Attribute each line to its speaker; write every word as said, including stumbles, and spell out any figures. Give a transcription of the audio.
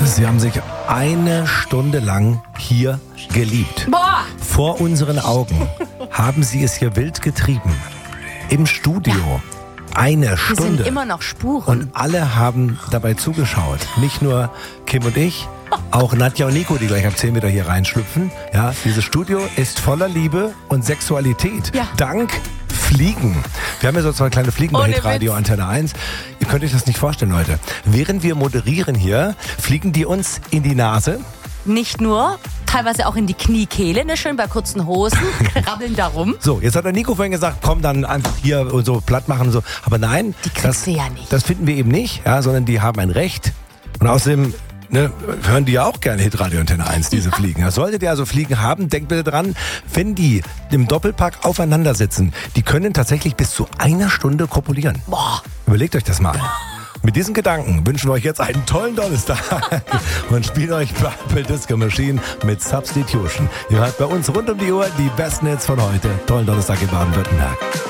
Speaker 1: Sie haben sich eine Stunde lang hier geliebt.
Speaker 2: Boah!
Speaker 1: Vor unseren Augen haben Sie es hier wild getrieben. Im Studio. Ja. Eine
Speaker 2: Hier
Speaker 1: Stunde.
Speaker 2: sind immer noch Spuren.
Speaker 1: Und alle haben dabei zugeschaut. Nicht nur Kim und ich, auch Nadja und Nico, die gleich ab zehn wieder hier reinschlüpfen. Ja, dieses Studio ist voller Liebe und Sexualität.
Speaker 2: Ja.
Speaker 1: Dank Fliegen. Wir haben ja so zwei kleine Fliegen bei
Speaker 2: Ohne
Speaker 1: Hitradio
Speaker 2: Witz.
Speaker 1: Antenne eins. Ihr könnt euch das nicht vorstellen, Leute. Während wir moderieren hier, fliegen die uns in die Nase.
Speaker 2: Nicht nur, teilweise auch in die Kniekehle, ne, schön bei kurzen Hosen, krabbeln da rum.
Speaker 1: So, jetzt hat der Nico vorhin gesagt, komm dann einfach hier und so platt machen und so. Aber nein,
Speaker 2: Die kriegst
Speaker 1: das,
Speaker 2: du ja nicht.
Speaker 1: das finden wir eben nicht, ja, sondern die haben ein Recht. Und außerdem ne, hören die ja auch gerne Hitradio Antenne eins, diese ja. Fliegen. Ja, solltet ihr also Fliegen haben, denkt bitte dran, wenn die im Doppelpack aufeinander sitzen, die können tatsächlich bis zu einer Stunde kopulieren.
Speaker 2: Boah.
Speaker 1: Überlegt euch das mal. Mit diesen Gedanken wünschen wir euch jetzt einen tollen Donnerstag und spielen euch Purple Disco Machine mit Substitution. Ihr hört bei uns rund um die Uhr die besten Hits von heute. Tollen Donnerstag in Baden-Württemberg.